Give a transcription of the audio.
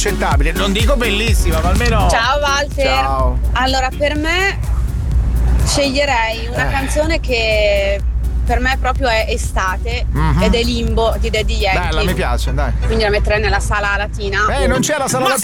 accettabile. Non dico bellissima, ma almeno. Ciao Walter. Ciao. Allora, per me sceglierei una canzone che per me proprio è estate ed è Limbo di Daddy Yankee. Bella, mi piace, dai. Quindi la metterei nella sala latina. Non c'è la sala latina.